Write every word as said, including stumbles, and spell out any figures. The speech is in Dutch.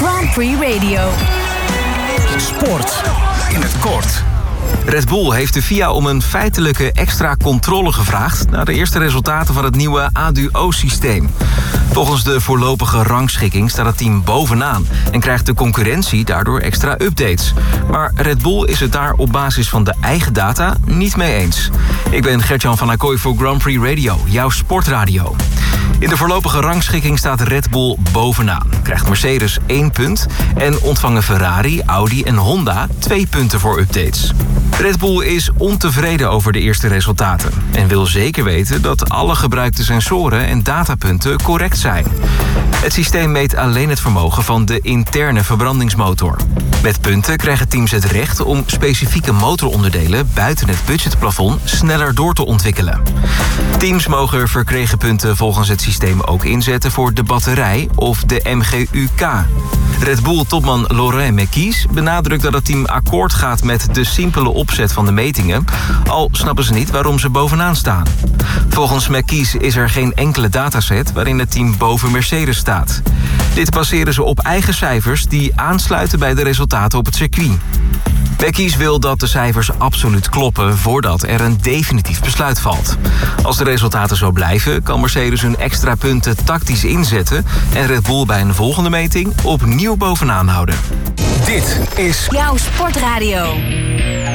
Grand Prix Radio. Sport in het kort. Red Bull heeft de F I A om een feitelijke extra controle gevraagd naar de eerste resultaten van het nieuwe A D U O-systeem. Volgens de voorlopige rangschikking staat het team bovenaan en krijgt de concurrentie daardoor extra updates. Maar Red Bull is het daar op basis van de eigen data niet mee eens. Ik ben Gert-Jan van Acquoy voor Grand Prix Radio, jouw sportradio. In de voorlopige rangschikking staat Red Bull bovenaan. Krijgt Mercedes één punt en ontvangen Ferrari, Audi en Honda twee punten voor updates. Red Bull is ontevreden over de eerste resultaten en wil zeker weten dat alle gebruikte sensoren en datapunten correct zijn. Het systeem meet alleen het vermogen van de interne verbrandingsmotor. Met punten krijgen teams het recht om specifieke motoronderdelen buiten het budgetplafond sneller door te ontwikkelen. Teams mogen verkregen punten volgens het systeem ook inzetten voor de batterij of de M G U K. Red Bull-topman Laurent Mekies benadrukt dat het team akkoord gaat met de simpele opzet van de metingen, al snappen ze niet waarom ze bovenaan staan. Volgens Mekies is er geen enkele dataset waarin het team boven Mercedes staat. Dit baseren ze op eigen cijfers die aansluiten bij de resultaten op het circuit. Mekies wil dat de cijfers absoluut kloppen voordat er een definitief besluit valt. Als de resultaten zo blijven, kan Mercedes hun extra punten tactisch inzetten en Red Bull bij een volgende meting opnieuw bovenaan houden. Dit is jouw sportradio.